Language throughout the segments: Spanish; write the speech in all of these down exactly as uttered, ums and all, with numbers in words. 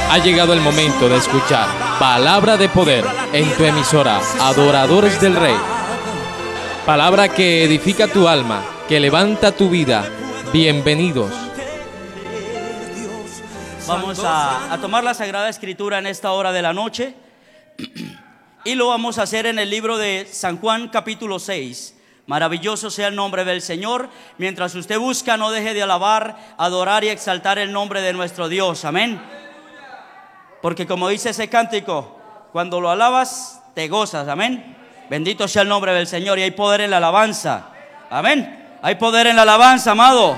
Ha llegado el momento de escuchar Palabra de Poder en tu emisora Adoradores del Rey. Palabra que edifica tu alma, que levanta tu vida. Bienvenidos. Vamos a, a tomar la Sagrada Escritura en esta hora de la noche y lo vamos a hacer en el libro de San Juan capítulo seis. Maravilloso sea el nombre del Señor. Mientras usted busca, no deje de alabar, adorar y exaltar el nombre de nuestro Dios. Amén. Porque como dice ese cántico, cuando lo alabas, te gozas. Amén. Bendito sea el nombre del Señor. Y hay poder en la alabanza. Amén. Hay poder en la alabanza, amado.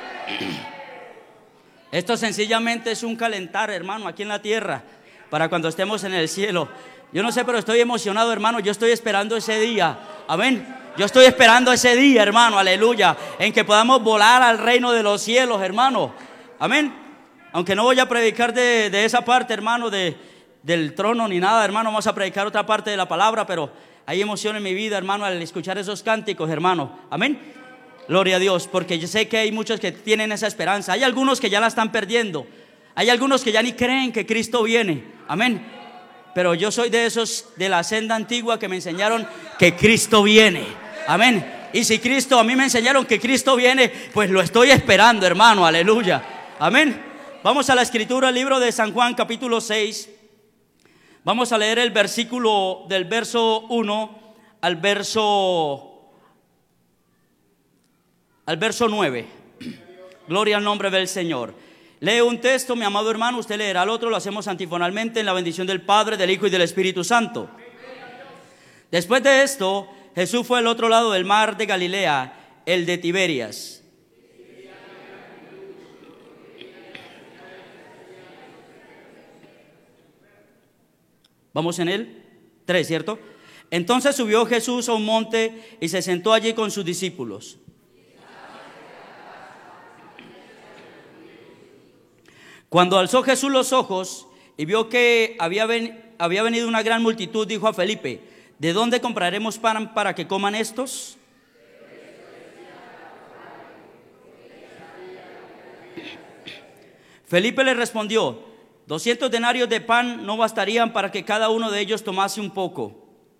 Esto sencillamente es un calentar, hermano, aquí en la tierra, para cuando estemos en el cielo. Yo no sé, pero estoy emocionado, hermano. Yo estoy esperando ese día. Amén. Yo estoy esperando ese día, hermano, aleluya, en que podamos volar al reino de los cielos, hermano. Amén. Aunque no voy a predicar de, de esa parte, hermano, de, del trono ni nada, hermano. Vamos a predicar otra parte de la palabra, pero hay emoción en mi vida, hermano, al escuchar esos cánticos, hermano. Amén. Gloria a Dios, porque yo sé que hay muchos que tienen esa esperanza. Hay algunos que ya la están perdiendo. Hay algunos que ya ni creen que Cristo viene. Amén. Pero yo soy de esos de la senda antigua que me enseñaron que Cristo viene. Amén. Y si Cristo, a mí me enseñaron que Cristo viene, pues lo estoy esperando, hermano. Aleluya. Amén. Vamos a la escritura, el libro de San Juan capítulo seis. Vamos a leer el versículo del verso uno al verso al verso nueve. Gloria al nombre del Señor. Lee un texto, mi amado hermano, usted leerá el otro. Lo hacemos antifonalmente en la bendición del Padre, del Hijo y del Espíritu Santo. Después de esto, Jesús fue al otro lado del mar de Galilea, el de Tiberias. Vamos en el tres, ¿cierto? Entonces subió Jesús a un monte y se sentó allí con sus discípulos. Cuando alzó Jesús los ojos y vio que había, ven, había venido una gran multitud, dijo a Felipe: ¿de dónde compraremos pan para que coman estos? Felipe le respondió: doscientos denarios de pan no bastarían para que cada uno de ellos tomase un poco.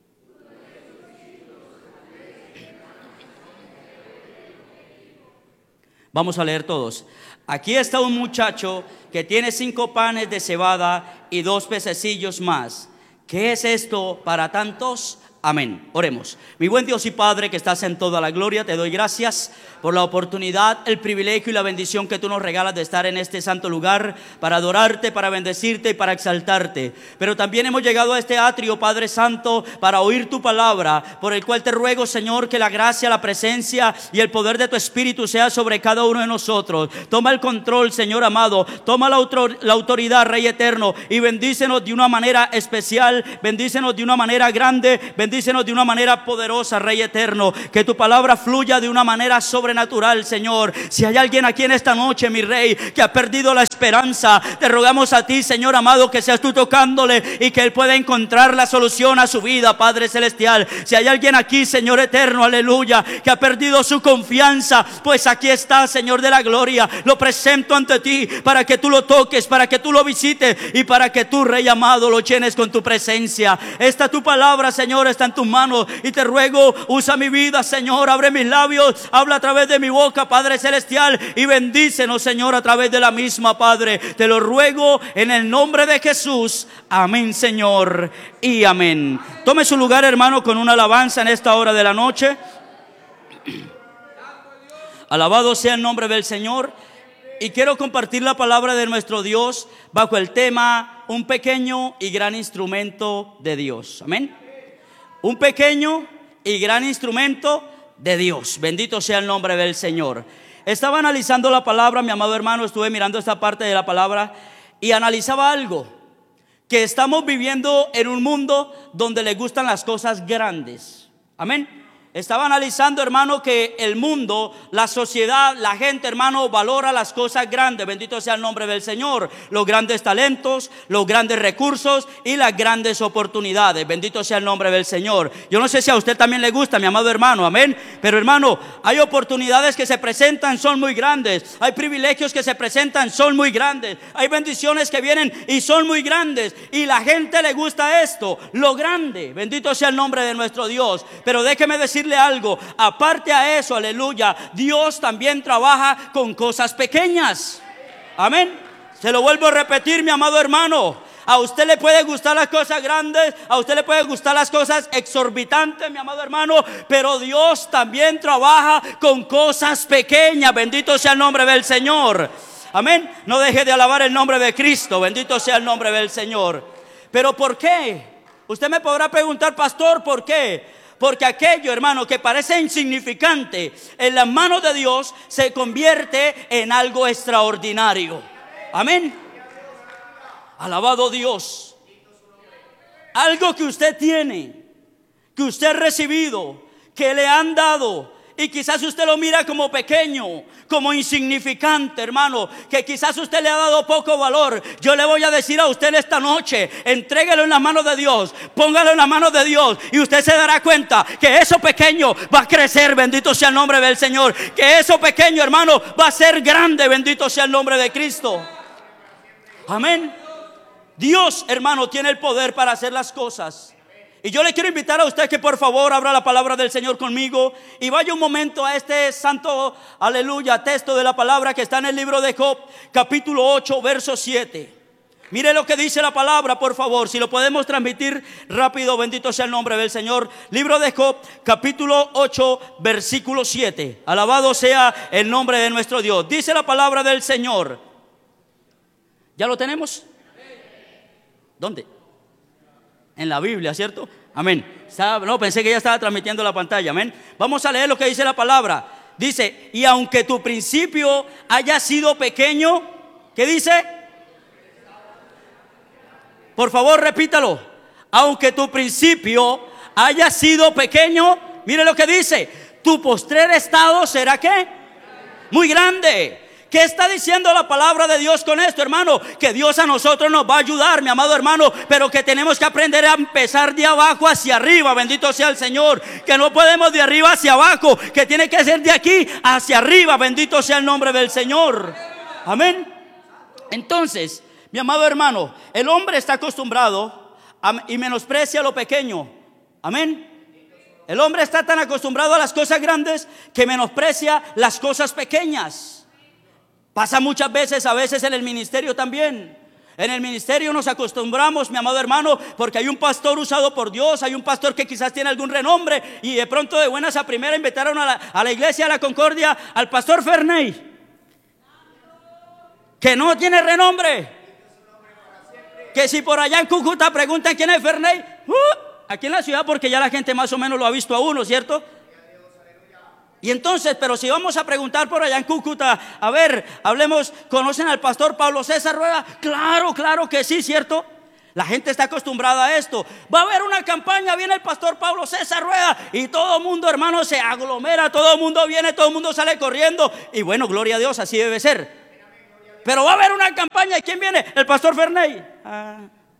Vamos a leer todos. Aquí está un muchacho que tiene cinco panes de cebada y dos pececillos más. ¿Qué es esto para tantos? Amén. Oremos. Mi buen Dios y Padre que estás en toda la gloria, te doy gracias por la oportunidad, el privilegio y la bendición que tú nos regalas de estar en este santo lugar para adorarte, para bendecirte y para exaltarte. Pero también hemos llegado a este atrio, Padre Santo, para oír tu palabra, por el cual te ruego, Señor, que la gracia, la presencia y el poder de tu Espíritu sea sobre cada uno de nosotros. Toma el control, Señor amado, toma la, autor, la autoridad, Rey eterno, y bendícenos de una manera especial, bendícenos de una manera grande, bendícenos Bendícenos de una manera poderosa, Rey eterno. Que tu palabra fluya de una manera sobrenatural, Señor. Si hay alguien aquí en esta noche, mi Rey, que ha perdido la esperanza, te rogamos a ti, Señor amado, que seas tú tocándole y que él pueda encontrar la solución a su vida, Padre celestial. Si hay alguien aquí, Señor eterno, aleluya, que ha perdido su confianza, pues aquí está, Señor de la gloria. Lo presento ante ti para que tú lo toques, para que tú lo visites y para que tú, Rey amado, lo llenes con tu presencia. Esta tu palabra, Señor, está en tus manos y te ruego, usa mi vida, Señor, abre mis labios, habla a través de mi boca, Padre celestial, y bendícenos, Señor, a través de la misma, Padre. Te lo ruego en el nombre de Jesús. Amén, Señor, y amén. Tome su lugar, hermano, con una alabanza en esta hora de la noche. Alabado sea el nombre del Señor. Y quiero compartir la palabra de nuestro Dios bajo el tema: un pequeño y gran instrumento de Dios. Amén. Un pequeño y gran instrumento de Dios. Bendito sea el nombre del Señor. Estaba analizando la palabra, mi amado hermano, estuve mirando esta parte de la palabra y analizaba algo. Que estamos viviendo en un mundo donde le gustan las cosas grandes. Amén. Estaba analizando, hermano, que el mundo, la sociedad, la gente, hermano, valora las cosas grandes. Bendito sea el nombre del Señor. Los grandes talentos, los grandes recursos y las grandes oportunidades. Bendito sea el nombre del Señor. Yo no sé si a usted también le gusta, mi amado hermano, amén. Pero hermano, hay oportunidades que se presentan, son muy grandes. Hay privilegios que se presentan, son muy grandes. Hay bendiciones que vienen y son muy grandes. Y la gente le gusta esto, lo grande. Bendito sea el nombre de nuestro Dios. Pero déjeme decir algo, aparte a eso, aleluya, Dios también trabaja con cosas pequeñas. Amén. Se lo vuelvo a repetir, mi amado hermano. A usted le puede gustar las cosas grandes, a usted le puede gustar las cosas exorbitantes, mi amado hermano, pero Dios también trabaja con cosas pequeñas. Bendito sea el nombre del Señor. Amén. No deje de alabar el nombre de Cristo. Bendito sea el nombre del Señor. Pero ¿por qué? Usted me podrá preguntar, pastor, ¿por qué? Porque aquello, hermano, que parece insignificante en las manos de Dios se convierte en algo extraordinario. Amén. Alabado Dios. Algo que usted tiene, que usted ha recibido, que le han dado, y quizás usted lo mira como pequeño, como insignificante, hermano, que quizás usted le ha dado poco valor. Yo le voy a decir a usted esta noche, entréguelo en las manos de Dios, póngalo en las manos de Dios, y usted se dará cuenta que eso pequeño va a crecer. Bendito sea el nombre del Señor. Que eso pequeño, hermano, va a ser grande. Bendito sea el nombre de Cristo. Amén. Dios, hermano, tiene el poder para hacer las cosas. Y yo le quiero invitar a usted que por favor abra la palabra del Señor conmigo y vaya un momento a este santo, aleluya, texto de la palabra que está en el libro de Job, capítulo ocho, verso siete. Mire lo que dice la palabra, por favor, si lo podemos transmitir rápido, bendito sea el nombre del Señor. Libro de Job, capítulo ocho, versículo siete. Alabado sea el nombre de nuestro Dios. Dice la palabra del Señor. ¿Ya lo tenemos? ¿Dónde? En la Biblia, ¿cierto? Amén. No, pensé que ya estaba transmitiendo la pantalla. Amén. Vamos a leer lo que dice la palabra. Dice, y aunque tu principio haya sido pequeño, ¿qué dice? Por favor, repítalo. Aunque tu principio haya sido pequeño, mire lo que dice, tu postrer estado será ¿qué? Muy grande. ¿Qué está diciendo la palabra de Dios con esto, hermano? Que Dios a nosotros nos va a ayudar, mi amado hermano, pero que tenemos que aprender a empezar de abajo hacia arriba. Bendito sea el Señor. Que no podemos de arriba hacia abajo, que tiene que ser de aquí hacia arriba. Bendito sea el nombre del Señor. Amén. Entonces, mi amado hermano, el hombre está acostumbrado a, y menosprecia lo pequeño. Amén. El hombre está tan acostumbrado a las cosas grandes que menosprecia las cosas pequeñas. Pasa muchas veces, a veces en el ministerio también. En el ministerio nos acostumbramos, mi amado hermano, porque hay un pastor usado por Dios, hay un pastor que quizás tiene algún renombre, y de pronto de buenas a primera invitaron a la, a la iglesia, a la Concordia, al pastor Ferney, que no tiene renombre. Que si por allá en Cúcuta preguntan quién es Ferney, uh, aquí en la ciudad, porque ya la gente más o menos lo ha visto a uno, ¿cierto? Y entonces, pero si vamos a preguntar por allá en Cúcuta, a ver, hablemos, ¿conocen al pastor Pablo César Rueda? Claro, claro que sí, ¿cierto? La gente está acostumbrada a esto. Va a haber una campaña, viene el pastor Pablo César Rueda, y todo el mundo, hermano, se aglomera, todo el mundo viene, todo el mundo sale corriendo. Y bueno, gloria a Dios, así debe ser. Pero va a haber una campaña, ¿y quién viene? El pastor Ferney. Ah.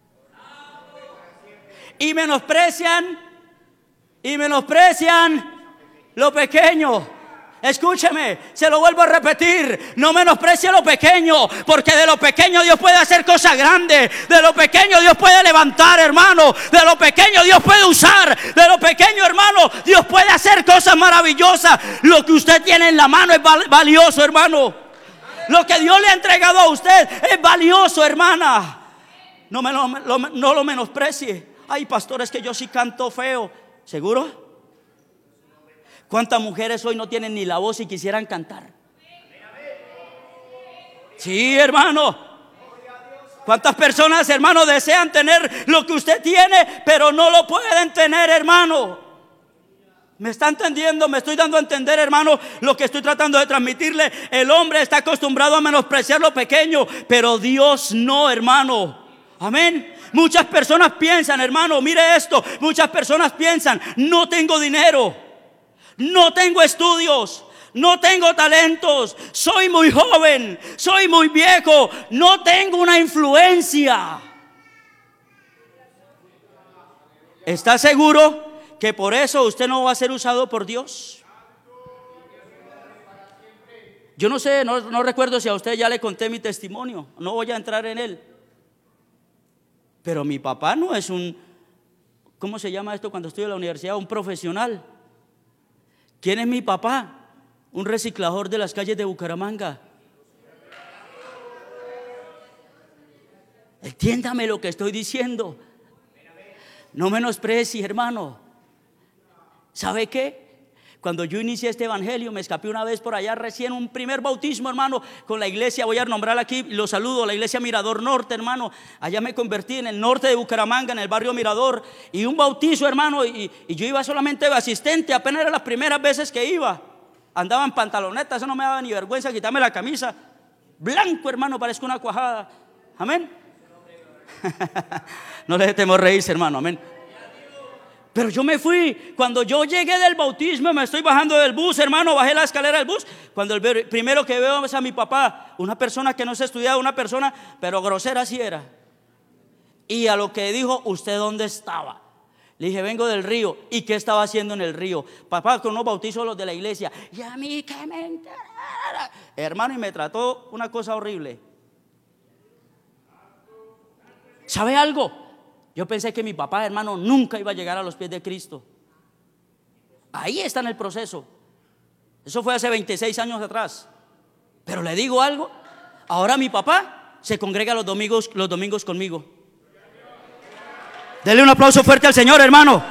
Y menosprecian, y menosprecian lo pequeño. Escúcheme, se lo vuelvo a repetir, no menosprecie lo pequeño, porque de lo pequeño Dios puede hacer cosas grandes. De lo pequeño Dios puede levantar, hermano. De lo pequeño Dios puede usar. De lo pequeño, hermano, Dios puede hacer cosas maravillosas. Lo que usted tiene en la mano es valioso, hermano. Lo que Dios le ha entregado a usted es valioso, hermana. No, me lo, lo, no lo menosprecie. Ay, pastor, es que yo sí canto feo. ¿Seguro? ¿Cuántas mujeres hoy no tienen ni la voz y quisieran cantar? Sí, hermano. ¿Cuántas personas, hermano, desean tener lo que usted tiene, pero no lo pueden tener, hermano? ¿Me está entendiendo? Me estoy dando a entender, hermano, lo que estoy tratando de transmitirle. El hombre está acostumbrado a menospreciar lo pequeño, pero Dios no, hermano. Amén. Muchas personas piensan, hermano, mire esto. Muchas personas piensan, no tengo dinero. no tengo estudios, no tengo talentos, soy muy joven, soy muy viejo, no tengo una influencia. ¿Está seguro que por eso usted no va a ser usado por Dios? Yo no sé, no, no recuerdo si a usted ya le conté mi testimonio, no voy a entrar en él. Pero mi papá no es un, ¿cómo se llama esto cuando estudio en la universidad? Un profesional. ¿Quién es mi papá? Un reciclador de las calles de Bucaramanga. Entiéndame lo que estoy diciendo. No menosprecie, hermano. ¿Sabe qué? Cuando yo inicié este evangelio, me escapé una vez por allá recién, un primer bautismo, hermano, con la iglesia, voy a nombrar aquí, lo saludo, la iglesia Mirador Norte, hermano. Allá me convertí en el norte de Bucaramanga, en el barrio Mirador, y un bautizo, hermano, y, y yo iba solamente de asistente, apenas eran las primeras veces que iba. Andaba en pantalonetas, eso no me daba ni vergüenza quitarme la camisa. Blanco, hermano, parezco una cuajada. Amén. No le dejemos reírse, hermano, amén. Pero yo me fui, cuando yo llegué del bautismo, me estoy bajando del bus, hermano, bajé la escalera del bus, cuando el primero que veo es a mi papá, una persona que no se estudiaba, una persona, pero grosera sí era. Y a lo que dijo, ¿usted dónde estaba? Le dije, vengo del río. ¿Y qué estaba haciendo en el río? Papá, con unos bautizos los de la iglesia. Y a mí que me enterara, hermano, y me trató una cosa horrible. ¿Sabe algo? Yo pensé que mi papá, hermano, nunca iba a llegar a los pies de Cristo. Ahí está en el proceso. Eso fue hace veintiséis años atrás. Pero le digo algo, ahora mi papá se congrega los domingos, los domingos conmigo. Dele un aplauso fuerte al Señor, hermano.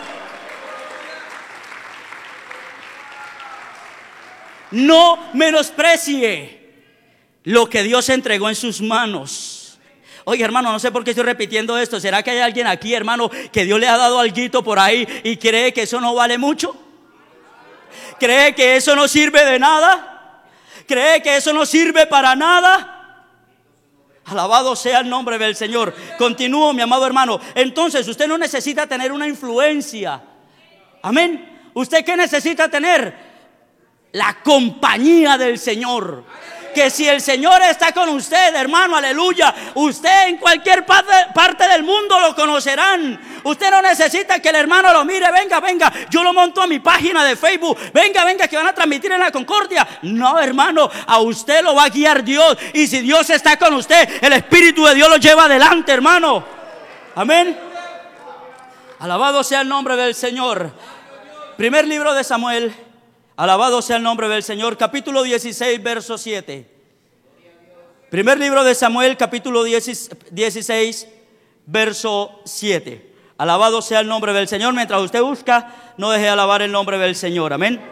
No menosprecie lo que Dios entregó en sus manos. Oye, hermano, no sé por qué estoy repitiendo esto. ¿Será que hay alguien aquí, hermano, que Dios le ha dado alguito por ahí y cree que eso no vale mucho? ¿Cree que eso no sirve de nada? ¿Cree que eso no sirve para nada? Alabado sea el nombre del Señor. Continúo, mi amado hermano. Entonces, usted no necesita tener una influencia. Amén. ¿Usted qué necesita tener? La compañía del Señor. Que si el Señor está con usted, hermano, aleluya, usted en cualquier parte, parte del mundo lo conocerán. Usted no necesita que el hermano lo mire, venga, venga, yo lo monto a mi página de Facebook, venga, venga, que van a transmitir en la Concordia. No, hermano, a usted lo va a guiar Dios. Y si Dios está con usted, el Espíritu de Dios lo lleva adelante, hermano. Amén. Alabado sea el nombre del Señor. Primer libro de Samuel. Alabado sea el nombre del Señor, capítulo dieciséis, verso siete. Primer libro de Samuel, capítulo dieciséis, verso siete. Alabado sea el nombre del Señor. Mientras usted busca, no deje de alabar el nombre del Señor. Amén.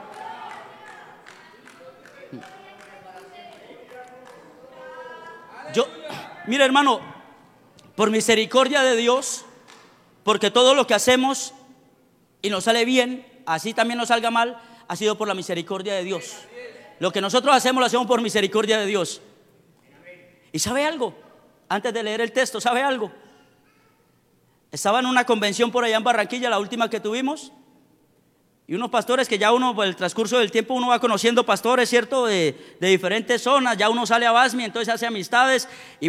Yo, mire, hermano, por misericordia de Dios, porque todo lo que hacemos y nos sale bien, así también nos salga mal, ha sido por la misericordia de Dios. Lo que nosotros hacemos lo hacemos por misericordia de Dios. ¿Y sabe algo? Antes de leer el texto, ¿sabe algo? Estaba en una convención por allá en Barranquilla, la última que tuvimos, y unos pastores que ya uno, por el transcurso del tiempo, uno va conociendo pastores, ¿cierto? De, de diferentes zonas, ya uno sale a Basmi, entonces hace amistades. Y